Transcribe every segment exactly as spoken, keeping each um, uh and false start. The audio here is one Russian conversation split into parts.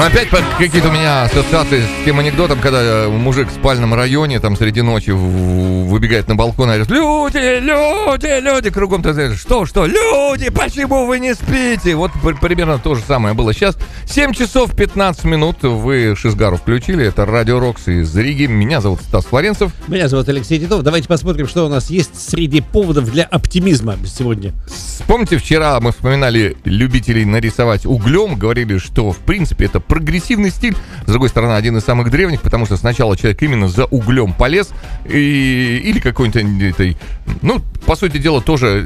Ну, опять какие-то у меня ассоциации с тем анекдотом, когда мужик в спальном районе там среди ночи выбегает на балкон и говорит: люди, люди, люди, кругом ты знаешь, что, что, люди, почему вы не спите? Вот примерно то же самое было сейчас. семь часов пятнадцать минут, вы Шизгару включили, это Радио Рокс из Риги. Меня зовут Стас Флоренцев. Меня зовут Алексей Титов. Давайте посмотрим, что у нас есть среди поводов для оптимизма сегодня. Помните, вчера мы вспоминали любителей нарисовать углем, говорили, что в принципе это прогрессивный стиль, с другой стороны, один из самых древних, потому что сначала человек именно за углем полез, и, или какой-нибудь этой, ну, по сути дела, тоже,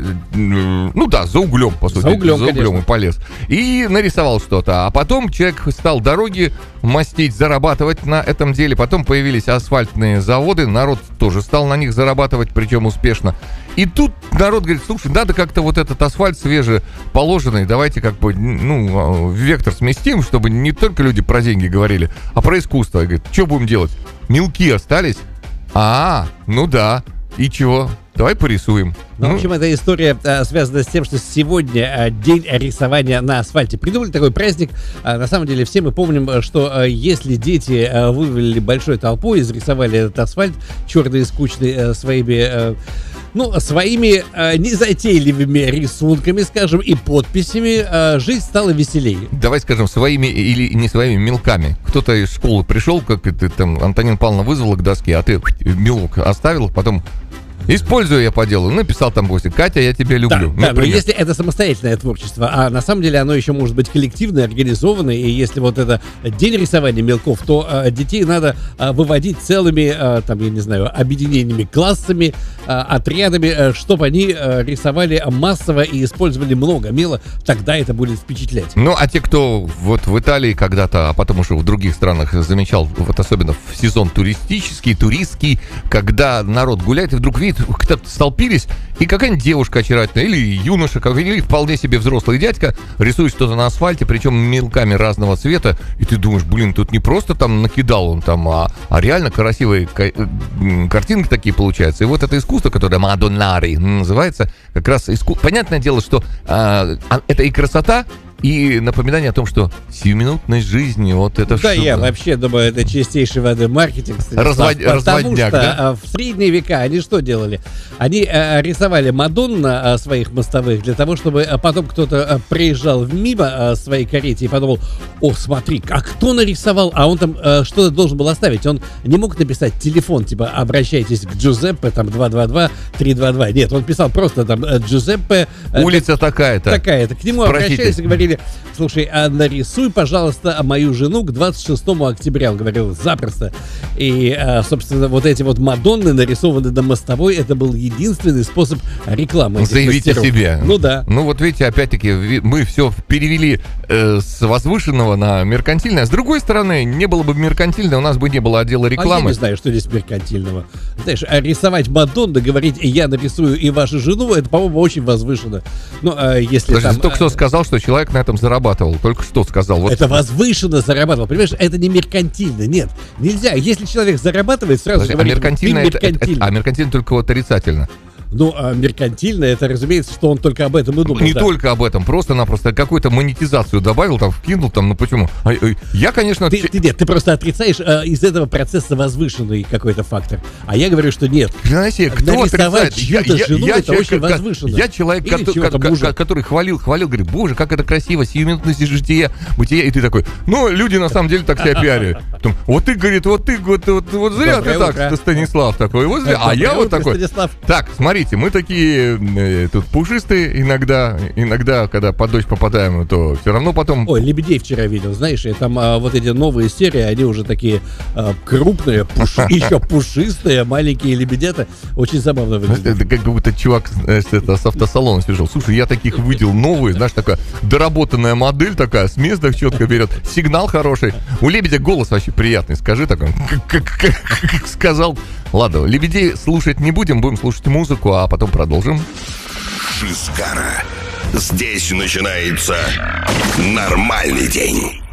ну да, за углем, по сути, за углем, за углем и полез, и нарисовал что-то, а потом человек стал дороги мастить, зарабатывать на этом деле, потом появились асфальтные заводы, народ тоже стал на них зарабатывать, причем успешно. И тут народ говорит: слушай, надо как-то вот этот асфальт свежеположенный, давайте как бы, ну, вектор сместим, чтобы не только люди про деньги говорили, а про искусство. И говорит: что будем делать? Мелки остались? А, ну да. И чего? Давай порисуем. Ну, ну, в общем, эта история а, связана с тем, что сегодня а, день рисования на асфальте. Придумали такой праздник. А, на самом деле все мы помним, что а, если дети а, вывели большой толпой, изрисовали этот асфальт черный и скучный а, своими... А, Ну, своими э, незатейливыми рисунками, скажем, и подписями э, жизнь стала веселее. Давай скажем, своими или не своими мелками. Кто-то из школы пришел, как ты там, Антонина Павловна вызвала к доске, а ты мелок оставил, потом... Использую я по делу. Написал там гости: Катя, я тебя люблю. Да, да, но если это самостоятельное творчество, а на самом деле оно еще может быть коллективное, организованное, и если вот это день рисования мелков, то а, детей надо а, выводить целыми, а, там, я не знаю, объединениями, классами, а, отрядами, а, чтобы они а, рисовали массово и использовали много мела, тогда это будет впечатлять. Ну, а те, кто вот в Италии когда-то, а потом уже в других странах замечал, вот особенно в сезон туристический, туристский, когда народ гуляет и вдруг видит, кто-то столпились, и какая-нибудь девушка очаровательная, или юноша, или вполне себе взрослый дядька рисует что-то на асфальте, причем мелками разного цвета, и ты думаешь: блин, тут не просто там накидал он там, а, а реально красивые картинки такие получаются. И вот это искусство, которое Мадоннари называется, как раз искусство. Понятное дело, что а, это и красота, и напоминание о том, что сиюминутность жизни, вот это да, что... я вообще думаю, это чистейшей воды маркетинг. Развод... Потому Разводняк, что да? в средние века они что делали? Они а, рисовали Мадонн на своих мостовых для того, чтобы а, потом кто-то а, приезжал мимо а, своей карете и подумал: о, смотри, а кто нарисовал? А он там а, что-то должен был оставить. Он не мог написать телефон, типа: обращайтесь к Джузеппе, там, два два два три два два. Нет, он писал просто там: Джузеппе... Улица такая-то. Такая-то. К нему Спросите. Обращались и говорили: слушай, а нарисуй, пожалуйста, мою жену к двадцать шестому октября. Он говорил: запросто. И, собственно, вот эти вот Мадонны, нарисованные на мостовой, это был единственный способ рекламы. Заявить о себе. Ну да. Ну вот видите, опять-таки, мы все перевели э, с возвышенного на меркантильное. А с другой стороны, не было бы меркантильного, у нас бы не было отдела рекламы. А я не знаю, что здесь меркантильного. Знаешь, а рисовать Мадонны, говорить: я нарисую и вашу жену, это, по-моему, очень возвышенно. Ну, а если Подожди, там... только что сказал, что человек на этом зарабатывал. Только что сказал. Вот. Это возвышенно зарабатывал. Понимаешь, это не меркантильно. Нет, нельзя. Если человек зарабатывает, сразу Подожди, говорить: а меркантильно, ты это, это, меркантильный. это, а меркантильно только вот отрицательно. Ну, а меркантильно, это, разумеется, что он только об этом и думал. Не да. только об этом, просто-напросто какую-то монетизацию добавил, там, вкинул, там, ну почему? А, а, я, конечно... Ты, ты, нет, ты просто отрицаешь а, из этого процесса возвышенный какой-то фактор. А я говорю, что нет. Знаете, кто нарисовать отрицает? чью-то я, жену, я, это я очень человек, возвышенно. Я человек, Или ко- чего-то ко- мужа. который хвалил, хвалил, говорит: боже, как это красиво, сиюминутность жития, бытия. И ты такой: ну, люди на самом деле так себя пиарят. Потом: вот ты, говорит, вот ты, вот, вот, вот зря Доброе ты так, утро. ты, Станислав такой, вот зря. А Доброе я вот утро, такой. Станислав. Так, смотрите, мы такие э, тут пушистые иногда, иногда, когда под дождь попадаем, то все равно потом... Ой, лебедей вчера видел, знаешь, и там а, вот эти новые серии, они уже такие а, крупные, пуш- еще пушистые, маленькие лебедята. Очень забавно выглядит. Это как будто чувак э, с, это, с автосалона сбежал. Слушай, я таких видел новые, знаешь, такая доработанная модель такая, с места четко берет, сигнал хороший. У лебедя голос вообще приятный, скажи такой, как, как, как, как сказал. Ладно, лебедей слушать не будем, будем слушать музыку, а потом продолжим. Шизгара. Здесь начинается нормальный день.